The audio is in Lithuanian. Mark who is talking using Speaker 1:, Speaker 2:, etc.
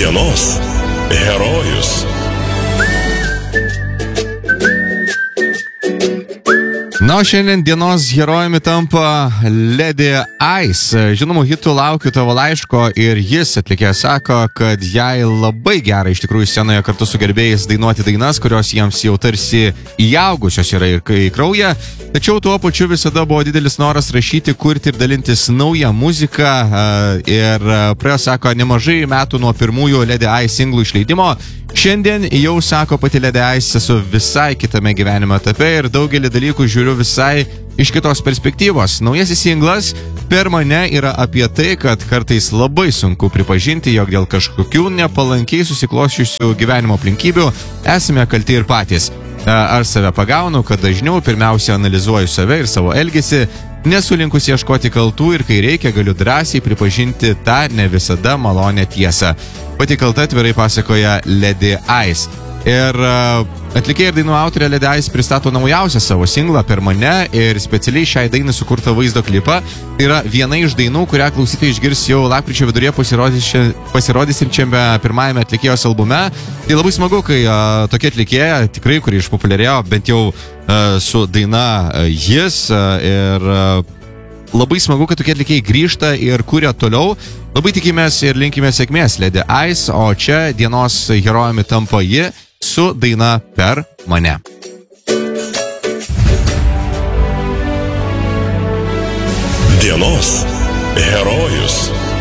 Speaker 1: Dienos herojus.
Speaker 2: Na, o šiandien dienos herojumi tampa Lady Ice. Žinomų hitų laukiu tavo laiško ir jis, atlikėjas, sako, kad jai labai gera iš tikrųjų scenoje kartu su gerbėjais dainuoti dainas, kurios jiems jau tarsi įaugusios yra ir į kraują. Tačiau tuo pačiu visada buvo didelis noras rašyti, kurti ir dalintis naują muziką. Ir praėjo, sako, nemažai metų nuo pirmųjų Lady Ice singlų išleidimo. Šiandien jau, sako pati Lady Ice, esu visai kitame gyvenimo etape ir daugelį dalykų žiūriu visai iš kitos perspektyvos. Naujasis singlas Per mane yra apie tai, kad kartais labai sunku pripažinti, jog dėl kažkokių nepalankiai susiklosčiusių gyvenimo aplinkybių esame kalti ir patys. Ar save pagaunu, kad dažniau pirmiausia analizuoju save ir savo elgesį, nesu linkus ieškoti kaltų ir kai reikia, galiu drąsiai pripažinti tą ne visada malonę tiesą. Pati kalta atvirai pasakoja Lady Ice. Ir atlikėja ir dainų autorė Lady Ice pristato naujausią savo singlą Per mane ir specialiai šiai dainai sukurtą vaizdo klipą. Tai yra viena iš dainų, kurią klausytojai išgirs jau lapkričio viduryje pasirodysiančiame pirmajame atlikėjos albume. Tai labai smagu, kai tokia atlikėja, tikrai, kuri išpopuliarėjo, bent jau su daina Jis ir labai smagu, kad tokie atlikėjai grįžta ir kuria toliau. Labai tikimės ir linkime sėkmės Lady Ice, o čia dienos herojumi tampa ji su daina Per mane.
Speaker 1: Dienos herojus.